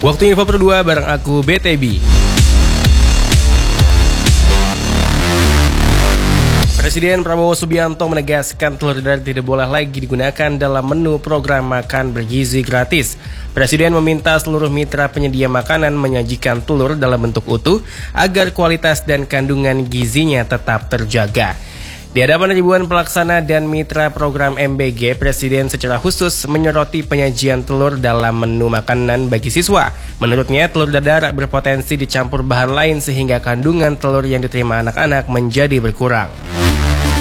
Waktu info berdua bareng aku BTB. Presiden Prabowo Subianto menegaskan telur dadar tidak boleh lagi digunakan dalam menu program makan bergizi gratis. Presiden meminta seluruh mitra penyedia makanan menyajikan telur dalam bentuk utuh agar kualitas dan kandungan gizinya tetap terjaga. Di hadapan ribuan pelaksana dan mitra program MBG, Presiden secara khusus menyoroti penyajian telur dalam menu makanan bagi siswa. Menurutnya, telur dadar berpotensi dicampur bahan lain sehingga kandungan telur yang diterima anak-anak menjadi berkurang.